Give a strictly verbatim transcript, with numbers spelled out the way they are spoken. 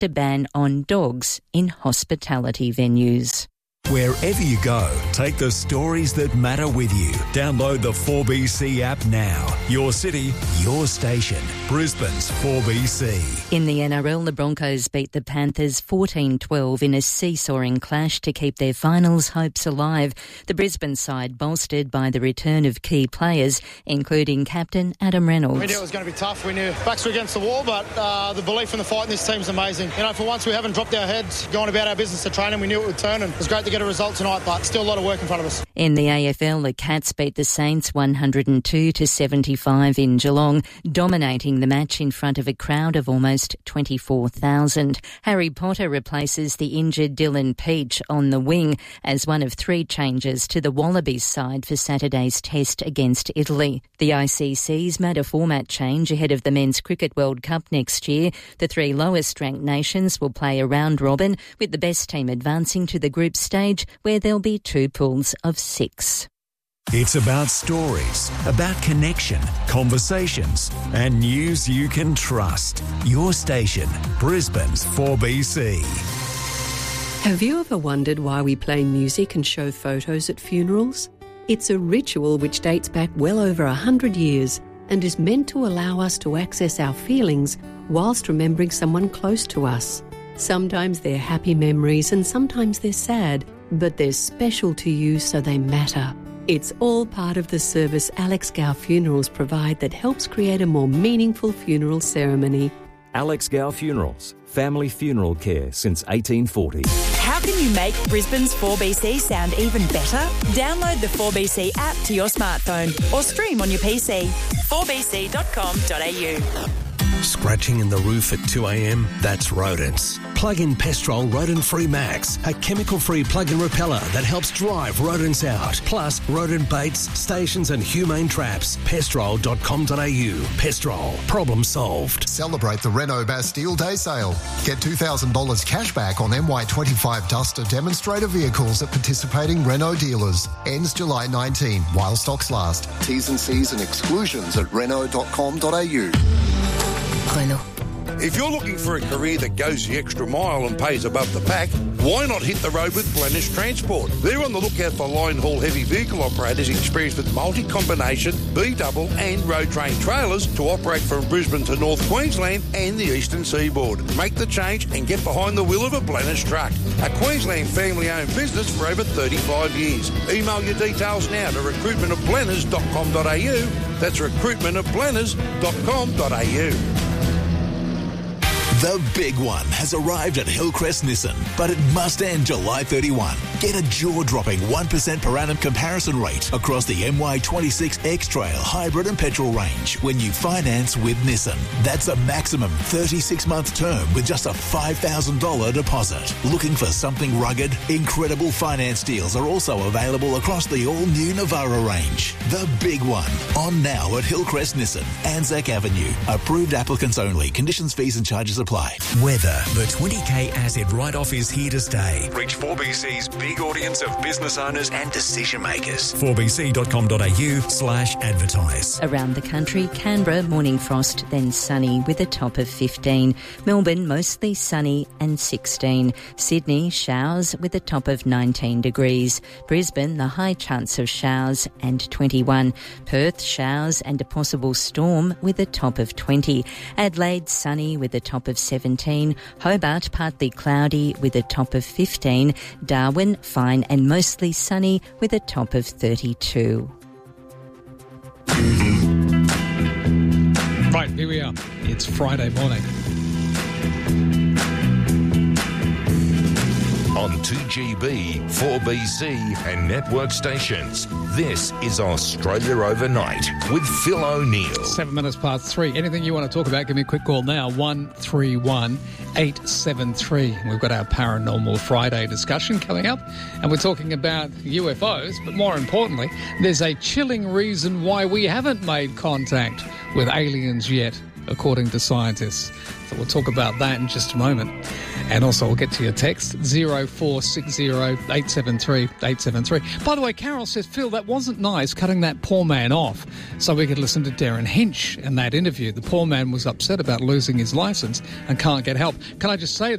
a ban on dogs in hospitality venues. Wherever you go, take the stories that matter with you. Download the four B C app now. Your city, your station. Brisbane's four B C. In the N R L, the Broncos beat the Panthers fourteen twelve in a seesawing clash to keep their finals hopes alive. The Brisbane side bolstered by the return of key players, including captain Adam Reynolds. We knew it was going to be tough. We knew backs were against the wall, but uh, the belief in the fight in this team's amazing. You know, for once we haven't dropped our heads, going about our business to training. We knew it would turn, and it was great to get a result tonight, but still a lot of work in front of us. In the A F L, the Cats beat the Saints one hundred two to seventy-five in Geelong, dominating the match in front of a crowd of almost twenty-four thousand. Harry Potter replaces the injured Dylan Peach on the wing as one of three changes to the Wallabies side for Saturday's test against Italy. The I C C's made a format change ahead of the Men's Cricket World Cup next year. The three lowest-ranked nations will play a round-robin, with the best team advancing to the group stage, where there'll be two pools of six. It's about stories, about connection, conversations, and news you can trust. Your station, Brisbane's four B C. Have you ever wondered why we play music and show photos at funerals? It's a ritual which dates back well over a hundred years and is meant to allow us to access our feelings whilst remembering someone close to us. Sometimes they're happy memories and sometimes they're sad, but they're special to you, so they matter. It's all part of the service Alex Gow Funerals provide that helps create a more meaningful funeral ceremony. Alex Gow Funerals, family funeral care since eighteen forty. How can you make Brisbane's four B C sound even better? Download the four B C app to your smartphone or stream on your P C. four b c dot com dot a u. Scratching in the roof at two a.m? That's rodents. Plug in Pestrol Rodent-Free Max, a chemical-free plug-in repeller that helps drive rodents out. Plus, rodent baits, stations and humane traps. pestrol dot com dot a u. Pestrol. Problem solved. Celebrate the Renault Bastille Day Sale. Get two thousand dollars cash back on M Y twenty-five Duster demonstrator vehicles at participating Renault dealers. Ends July nineteenth while stocks last. T's and C's and exclusions at renault dot com dot a u. Renault. If you're looking for a career that goes the extra mile and pays above the pack, why not hit the road with Blennish Transport? They're on the lookout for line haul heavy vehicle operators experienced with multi-combination, B-double and road train trailers to operate from Brisbane to North Queensland and the eastern seaboard. Make the change and get behind the wheel of a Blennish truck. A Queensland family-owned business for over thirty-five years. Email your details now to recruitment of blenners dot com dot a u. That's recruitment of blenners dot com dot a u. The big one has arrived at Hillcrest Nissan, but it must end July thirty-first. Get a jaw-dropping one percent per annum comparison rate across the M Y twenty-six X-Trail hybrid and petrol range when you finance with Nissan. That's a maximum thirty-six month term with just a five thousand dollars deposit. Looking for something rugged? Incredible finance deals are also available across the all-new Navara range. The big one. On now at Hillcrest Nissan, Anzac Avenue. Approved applicants only. Conditions, fees and charges apply. Weather. The twenty K asset write-off is here to stay. Reach four B C's big audience of business owners and decision makers. four b c dot com dot a u slash advertise. Around the country, Canberra, morning frost, then sunny with a top of fifteen. Melbourne, mostly sunny and sixteen. Sydney, showers with a top of nineteen degrees. Brisbane, the high chance of showers and twenty-one. Perth, showers and a possible storm with a top of twenty. Adelaide, sunny with a top of seventeen. Hobart, partly cloudy with a top of fifteen. Darwin, fine and mostly sunny with a top of thirty-two. Right, here we are. It's Friday morning. On two G B, four B C and network stations, this is Australia Overnight with Phil O'Neill. Seven minutes past three. Anything you want to talk about, give me a quick call now, one three one eight seven three. We've got our Paranormal Friday discussion coming up, and we're talking about U F Os, but more importantly, there's a chilling reason why we haven't made contact with aliens yet. according to scientists. So we'll talk about that in just a moment. And also we'll get to your text, zero four six zero eight seven three eight seven three. By the way, Carol says, Phil, that wasn't nice cutting that poor man off so we could listen to Darren Hinch in that interview. The poor man was upset about losing his licence and can't get help. Can I just say that